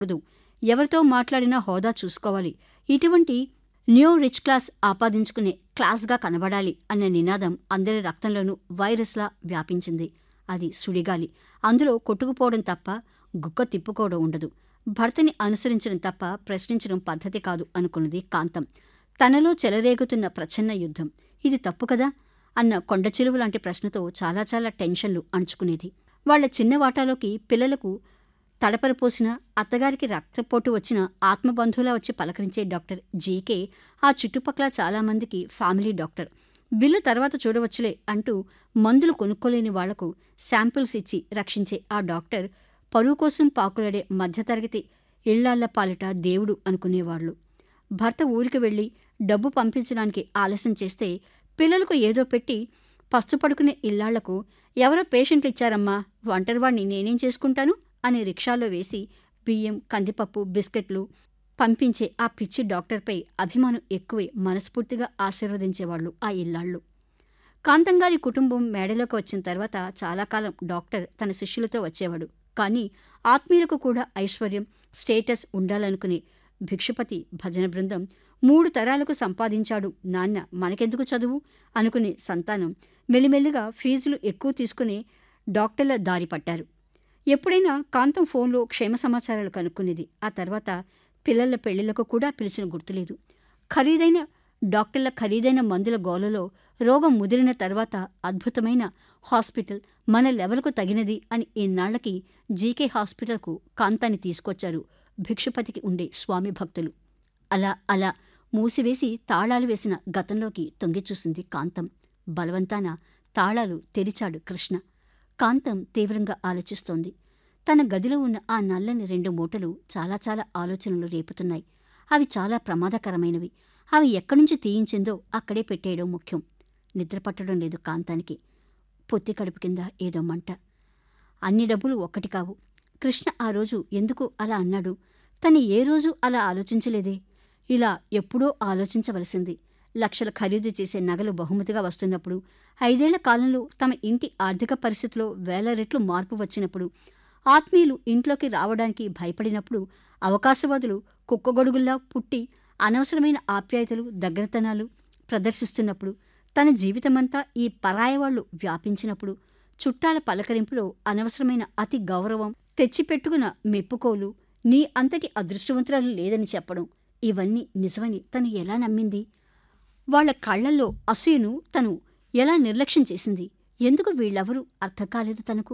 ఎవరితో మాట్లాడినా హోదా చూసుకోవాలి, ఇటువంటి న్యూ రిచ్ క్లాస్ ఆపాదించుకునే క్లాస్గా కనబడాలి అనే నినాదం అందరి రక్తంలోనూ వైరస్లా వ్యాపించింది. అది సుడిగాలి, అందులో కొట్టుకుపోవడం తప్ప గుక్క తిప్పుకోవడం ఉండదు. భర్తని అనుసరించడం తప్ప ప్రశ్నించడం పద్ధతి కాదు అనుకున్నది కాంతం. తనలో చెలరేగుతున్న ప్రచ్ఛన్న యుద్ధం, ఇది తప్పు కదా అన్న కొండచిలువ లాంటి ప్రశ్నతో చాలా చాలా టెన్షన్లు అణుచుకునేది. వాళ్ల చిన్న వాటాలోకి పిల్లలకు తడపరపోసిన, అత్తగారికి రక్తపోటు వచ్చిన ఆత్మబంధువులా వచ్చి పలకరించే డాక్టర్ జీకే ఆ చుట్టుపక్కల చాలామందికి ఫ్యామిలీ డాక్టర్. బిల్లు తర్వాత చూడవచ్చులే అంటూ మందులు కొనుక్కోలేని వాళ్లకు శాంపిల్స్ ఇచ్చి రక్షించే ఆ డాక్టర్ పరువు కోసం పాకులాడే మధ్యతరగతి ఇళ్లాళ్ల పాలిట దేవుడు అనుకునేవాళ్లు. భర్త ఊరికి వెళ్ళి డబ్బు పంపించడానికి ఆలస్యం చేస్తే పిల్లలకు ఏదో పెట్టి పస్తుపడుకునే ఇళ్లాళ్లకు ఎవరో పేషెంట్లు ఇచ్చారమ్మా, ఒంటరివాణ్ణి నేనేం చేసుకుంటాను అని రిక్షాలో వేసి బియ్యం, కందిపప్పు, బిస్కెట్లు పంపించే ఆ పిచ్చి డాక్టర్పై అభిమానం ఎక్కువే మనస్ఫూర్తిగా ఆశీర్వదించేవాళ్లు ఆ ఇల్లాళ్ళు. కాంతంగారి కుటుంబం మేడలోకి వచ్చిన తర్వాత చాలా కాలం డాక్టర్ తన శిష్యులతో వచ్చేవాడు. కానీ ఆత్మీయులకు కూడా ఐశ్వర్యం, స్టేటస్ ఉండాలనుకునే భిక్షుపతి భజన బృందం 3 తరాలకు సంపాదించాడు నాన్న, మనకెందుకు చదువు అనుకునే సంతానం మెల్లిమెల్లిగా ఫీజులు ఎక్కువ తీసుకునే డాక్టర్ల దారి పట్టారు. ఎప్పుడైనా కాంతం ఫోన్లో క్షేమ సమాచారాలు కనుక్కునేది. ఆ తర్వాత పిల్లల పెళ్లిళ్లకు కూడా పిలిచిన గుర్తులేదు. ఖరీదైన డాక్టర్ల ఖరీదైన మందుల గోలలో రోగం ముదిరిన తర్వాత అద్భుతమైన హాస్పిటల్ మన లెవెల్కు తగినది అని ఇన్నాళ్లకి జీకే హాస్పిటల్కు కాంతాన్ని తీసుకొచ్చారు భిక్షుపతికి ఉండే స్వామి భక్తులు. అలా అలా మూసివేసి తాళాలు వేసిన గతంలోకి తొంగిచూసింది కాంతం. బలవంతాన తాళాలు తెరిచాడు కృష్ణ. కాంతం తీవ్రంగా ఆలోచిస్తోంది. తన గదిలో ఉన్న ఆ నల్లని 2 మూటలు చాలా చాలా ఆలోచనలు రేపుతున్నాయి. అవి చాలా ప్రమాదకరమైనవి. అవి ఎక్కడ్నుంచి తీయించిందో అక్కడే పెట్టేయడం ముఖ్యం. నిద్ర పట్టడం లేదు కాంతానికి. పొత్తి కడుపు కింద ఏదో మంట. అన్ని డబ్బులు ఒక్కటి కావు. కృష్ణ ఆ రోజు ఎందుకు అలా అన్నాడు? తను ఏ రోజు అలా ఆలోచించలేదే. ఇలా ఎప్పుడో ఆలోచించవలసింది. లక్షల ఖరీదు చేసే నగలు బహుమతిగా వస్తున్నప్పుడు, 5 ఏళ్ల కాలంలో తమ ఇంటి ఆర్థిక పరిస్థితిలో వేల రెట్లు మార్పు వచ్చినప్పుడు, ఆత్మీయులు ఇంట్లోకి రావడానికి భయపడినప్పుడు, అవకాశవాదులు కుక్కగొడుగుల్లా పుట్టి అనవసరమైన ఆప్యాయతలు, దగ్గరతనాలు ప్రదర్శిస్తున్నప్పుడు, తన జీవితమంతా ఈ పరాయవాళ్లు వ్యాపించినప్పుడు, చుట్టాల పలకరింపులో అనవసరమైన అతి గౌరవం, తెచ్చిపెట్టుకున్న మెప్పుకోలు, నీ అంతటి అదృష్టవంతురాలు లేదని చెప్పడం, ఇవన్నీ నిజమని తను ఎలా నమ్మింది? వాళ్ల కళ్లల్లో అసూయను తను ఎలా నిర్లక్ష్యం చేసింది? ఎందుకు వీళ్ళెవరూ అర్థం కాలేదు తనకు?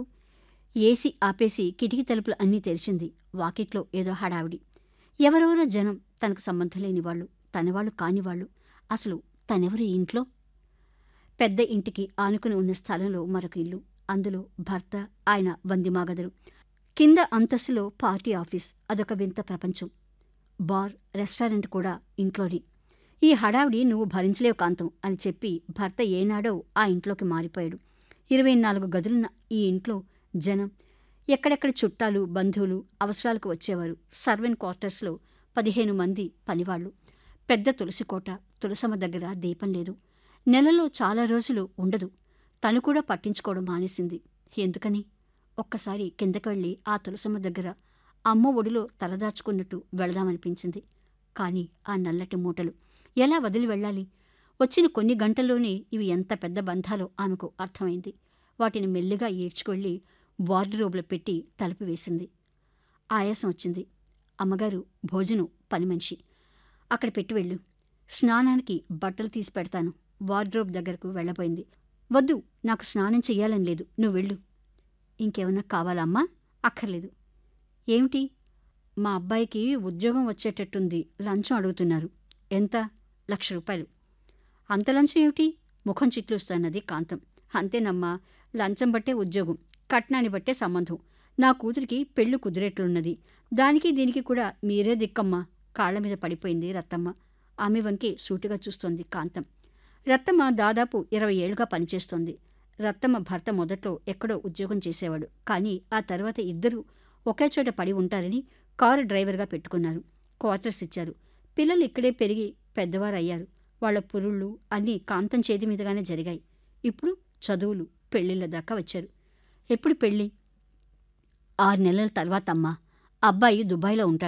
ఏసీ ఆపేసి కిటికీ తలుపులు అన్నీ తెరిచింది. వాకిట్లో ఏదో హడావిడి. ఎవరెవరో జనం, తనకు సంబంధం లేని వాళ్ళు, తనవాళ్లు కానివాళ్లు. అసలు తనెవరు ఇంట్లో? పెద్ద ఇంటికి ఆనుకుని ఉన్న స్థలంలో మరొక ఇల్లు. అందులో భర్త, ఆయన వందిమాగదులు. కింద అంతస్తులో పార్టీ ఆఫీస్. అదొక వింత ప్రపంచం. బార్, రెస్టారెంట్ కూడా ఇంట్లోని. ఈ హడావిడి నువ్వు భరించలేవు కాంతం అని చెప్పి భర్త ఏనాడో ఆ ఇంట్లోకి మారిపోయాడు. 24 గదులున్న ఈ ఇంట్లో జనం, ఎక్కడెక్కడ చుట్టాలు, బంధువులు అవసరాలకు వచ్చేవారు. సర్వెంట్ క్వార్టర్స్లో 15 మంది పనివాళ్లు. పెద్ద తులసికోట. తులసమ్మ దగ్గర దీపం లేదు. నెలలో చాలా రోజులు ఉండదు. తను కూడా పట్టించుకోవడం మానేసింది. ఎందుకని? ఒక్కసారి కిందకి వెళ్ళి ఆ తులసమ్మ దగ్గర అమ్మ ఒడిలో తలదాచుకున్నట్టు వెళదామనిపించింది. కానీ ఆ నల్లటి మూటలు ఎలా వదిలి వెళ్ళాలి? వచ్చిన కొన్ని గంటల్లోనే ఇవి ఎంత పెద్ద బంధాలో ఆమెకు అర్థమైంది. వాటిని మెల్లిగా ఈడ్చుకెళ్ళి వార్డ్రోబ్లో పెట్టి తలుపు వేసింది. ఆయాసం వచ్చింది. అమ్మగారు భోజనం పని మనిషి, అక్కడ పెట్టి వెళ్ళు. స్నానానికి బట్టలు తీసి పెడతాను. వార్డ్రోబ్ దగ్గరకు వెళ్ళబోయింది. వద్దు, నాకు స్నానం చెయ్యాలని లేదు, నువ్వు వెళ్ళు. ఇంకేమన్నా కావాలా అమ్మా? అక్కర్లేదు. ఏమిటి? మా అబ్బాయికి ఉద్యోగం వచ్చేటట్టుంది, లంచం అడుగుతున్నారు. ఎంత? 1,00,000 రూపాయలు. అంత లంచం ఏమిటి? ముఖం చిట్లుస్తున్నది కాంతం. అంతేనమ్మా, లంచం బట్టే ఉద్యోగం, కట్నాన్ని బట్టే సంబంధం. నా కూతురికి పెళ్లి కుదిరేట్లున్నది. దానికి దీనికి కూడా మీరే దిక్కమ్మా. కాళ్ల మీద పడిపోయింది రత్తమ్మ. ఆమె వంకే సూటిగా చూస్తోంది కాంతం. రత్తమ్మ దాదాపు 20 ఏళ్లుగా పనిచేస్తోంది. రత్తమ్మ భర్త మొదట్లో ఎక్కడో ఉద్యోగం చేసేవాడు. కానీ ఆ తర్వాత ఇద్దరూ ఒకే చోట పడి ఉంటారని కారు డ్రైవర్గా పెట్టుకున్నారు. క్వార్టర్స్ ఇచ్చారు. పిల్లలు ఇక్కడే పెరిగి పెద్దవారయ్యారు. వాళ్ల పురుళ్ళు అన్నీ కాంతం చేతి మీదుగానే జరిగాయి. ఇప్పుడు చదువులు, పెళ్లిళ్ళ దాకా వచ్చారు. ఎప్పుడు పెళ్ళి? 6 నెలల తర్వాత అమ్మా. అబ్బాయి దుబాయ్లో ఉంటాడు.